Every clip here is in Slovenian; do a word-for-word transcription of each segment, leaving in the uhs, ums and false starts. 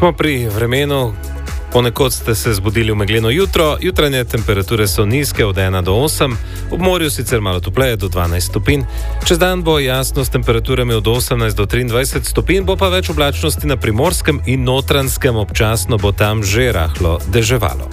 Smo pri vremenu. Ponekod ste se zbudili v megleno jutro, jutranje temperature so nizke od ena do osem, ob morju sicer malo topleje do dvanajst stopinj. Čez dan bo jasno s temperaturami od osemnajst do triindvajset stopinj, bo pa več oblačnosti na Primorskem in Notranjskem, občasno bo tam že rahlo deževalo.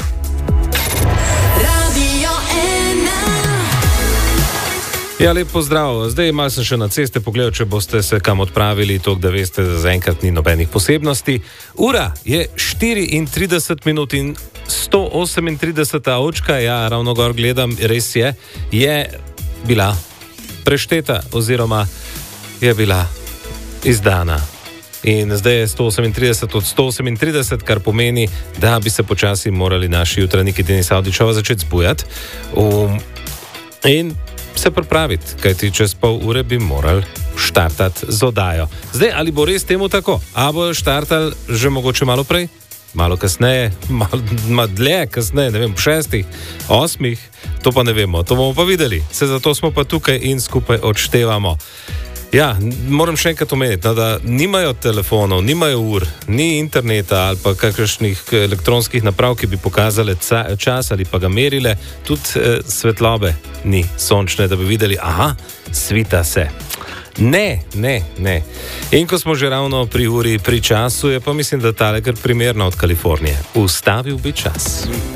Ja, lep pozdrav. Zdaj malo sem še na ceste pogledal, če boste se kam odpravili, to, da veste, da zaenkrat ni nobenih posebnosti. Ura je štiriintrideset minut in sto osemintrideseta očka, ja, ravno gor gledam, res je, je bila prešteta oziroma je bila izdana. In zdaj je sto osemintrideset od sto osemintrideset, kar pomeni, da bi se počasi morali naši jutranjiki Denis Avdićeva začeti zbujati. Um, in se pripraviti, kajti čez pol ure bi morali štartati z oddajo. Zdaj, ali bo res temu tako? A bojo štartali že mogoče malo prej? Malo kasneje? Malo, malo dlje kasneje? Ne vem, v šestih, osmih? To pa ne vemo, to bomo pa videli. Se zato smo pa tukaj in skupaj odštevamo. Ja, moram še enkrat omeniti, no, da nimajo telefonov, nimajo ur, ni interneta ali pa kakršnih elektronskih naprav, ki bi pokazale čas ali pa ga merile, tudi eh, svetlobe ni sončne, da bi videli, aha, svita se. Ne, ne, ne. In ko smo že ravno pri uri, pri času, je pa mislim, da tale kar primerno od Kalifornije. Ustavil bi čas.